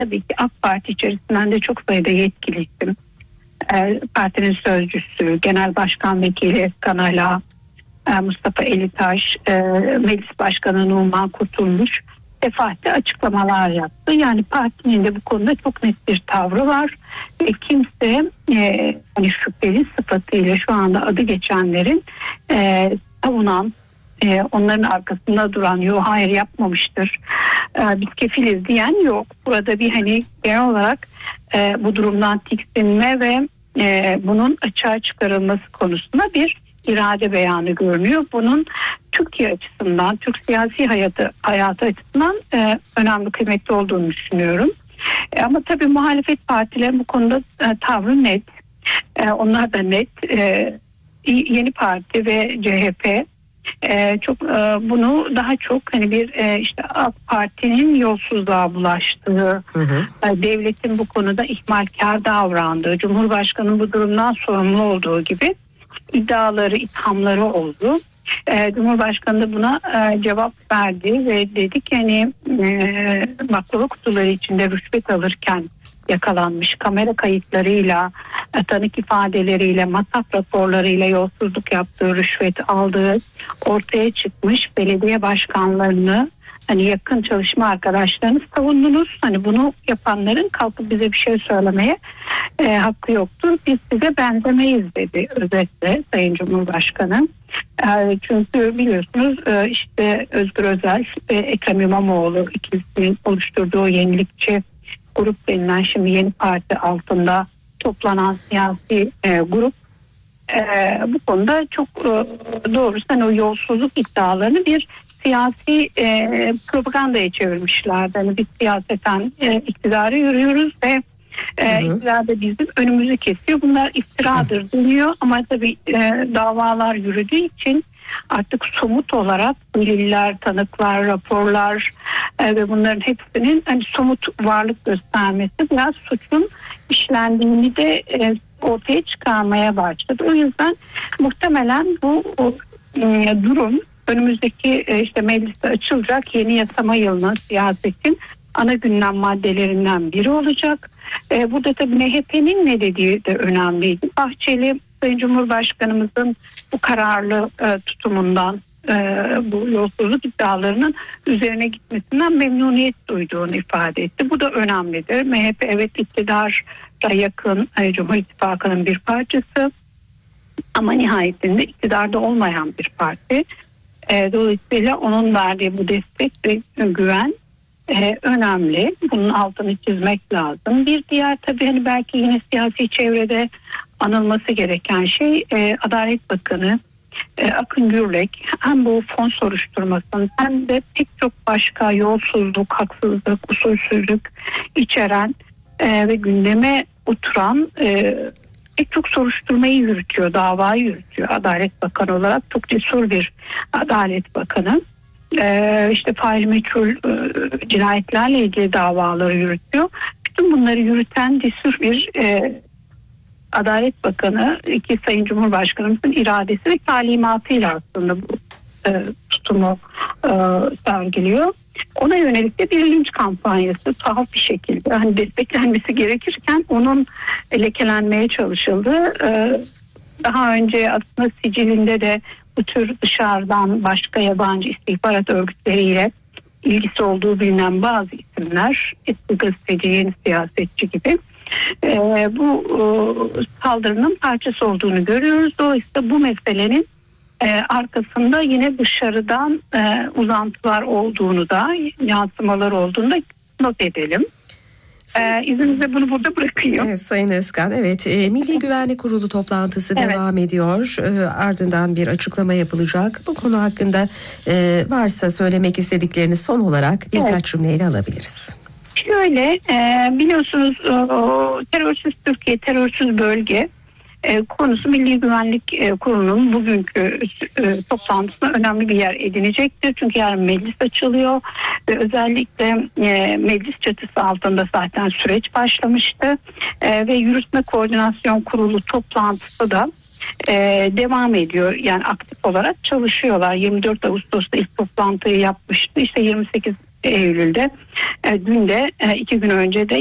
tabii ki AK Parti içerisinden de çok sayıda yetkili isim, partinin sözcüsü, genel başkan vekili Kanala, Mustafa Elitaş, meclis başkanı Numan Kurtulmuş defaatle açıklamalar yaptı. Yani partinin de bu konuda çok net bir tavrı var ve kimse hani şüpheli sıfatıyla şu anda adı geçenlerin savunan, onların arkasında duran, yok hayır yapmamıştır, biz kefiliz diyen yok. Burada bir hani genel olarak bu durumdan tiksinme ve bunun açığa çıkarılması konusunda bir irade beyanı görünüyor. Bunun Türkiye açısından, Türk siyasi hayatı açısından önemli, kıymetli olduğunu düşünüyorum. Ama tabii muhalefet partileri bu konuda tavrı net. Onlar da net. Yeni Parti ve CHP çok bunu daha çok hani bir işte AK Parti'nin yolsuzluğa bulaştığı, devletin bu konuda ihmalkar davrandığı, Cumhurbaşkanı'nın bu durumdan sorumlu olduğu gibi iddiaları, ithamları oldu. Cumhurbaşkanı da buna cevap verdi ve dedi ki hani baklava kutuları içinde rüşvet alırken yakalanmış, kamera kayıtlarıyla, tanık ifadeleriyle, masraf raporlarıyla yolsuzluk yaptığı, rüşvet aldığı ortaya çıkmış belediye başkanlarını, hani yakın çalışma arkadaşlarını savundunuz. Hani bunu yapanların kalkıp bize bir şey söylemeye hakkı yoktur. Biz size benzemeyiz dedi özetle Sayın Cumhurbaşkanı. Çünkü biliyorsunuz işte Özgür Özel ve Ekrem İmamoğlu ikisinin oluşturduğu yenilikçi grup denilen, şimdi Yeni Parti altında toplanan siyasi grup bu konuda çok doğrusu hani o yolsuzluk iddialarını bir siyasi propagandaya çevirmişlerdi. Yani biz siyaseten iktidara yürüyoruz ve iktidar da bizim önümüzü kesiyor. Bunlar iftiradır deniyor ama tabii davalar yürüdüğü için artık somut olarak deliller, tanıklar, raporlar ve bunların hepsinin hani somut varlık göstermesi biraz suçun işlendiğini de ortaya çıkarmaya başladı. O yüzden muhtemelen bu durum önümüzdeki işte mecliste açılacak yeni yasama yılının siyasetin ana gündem maddelerinden biri olacak. Burada tabii MHP'nin ne dediği de önemliydi. Bahçeli, Sayın Cumhurbaşkanımızın bu kararlı tutumundan, bu yolsuzluk iddialarının üzerine gitmesinden memnuniyet duyduğunu ifade etti. Bu da önemlidir. MHP evet iktidara yakın, Cumhur İttifakı'nın bir parçası ama nihayetinde iktidarda olmayan bir parti. Dolayısıyla onun verdiği bu destek ve güven önemli. Bunun altını çizmek lazım. Bir diğer tabii hani belki yine siyasi çevrede anılması gereken şey Adalet Bakanı Akın Gürlek hem bu fon soruşturmasının hem de pek çok başka yolsuzluk, haksızlık, usulsüzlük içeren ve gündeme oturan pek çok soruşturmayı yürütüyor, davayı yürütüyor Adalet Bakanı olarak. Çok cesur bir Adalet Bakanı. İşte fail meçhul cinayetlerle ilgili davaları yürütüyor. Bütün bunları yürüten cesur bir Adalet Bakanı ki Sayın Cumhurbaşkanımızın iradesi ve talimatıyla aslında bu tutumu sergiliyor. Ona yönelik de bir linç kampanyası tuhaf bir şekilde hani desteklenmesi gerekirken onun lekelenmeye çalışıldı. Daha önce aslında sicilinde de bu tür dışarıdan başka yabancı istihbarat örgütleriyle ilgisi olduğu bilinen bazı isimler, eski gazeteci, yeni siyasetçi gibi bu saldırının parçası olduğunu görüyoruz. Dolayısıyla bu meselenin arkasında yine dışarıdan uzantılar olduğunu da, yansımalar olduğunu da not edelim. İzninizle bunu burada bırakıyorum. Evet, Sayın Özkan, evet, Milli Güvenlik Kurulu toplantısı devam ediyor. Ardından bir açıklama yapılacak. Bu konu hakkında varsa söylemek istedikleriniz son olarak birkaç cümleyle alabiliriz. Şöyle, biliyorsunuz terörsüz Türkiye, terörsüz bölge konusu Milli Güvenlik Kurulu'nun bugünkü toplantısında önemli bir yer edinecektir. Çünkü yarın meclis açılıyor ve özellikle meclis çatısı altında zaten süreç başlamıştı. Ve Yürütme Koordinasyon Kurulu toplantısı da devam ediyor. Yani aktif olarak çalışıyorlar. 24 Ağustos'ta ilk toplantıyı yapmıştı. İşte 28 Eylül'de. Dün de 2 gün önce de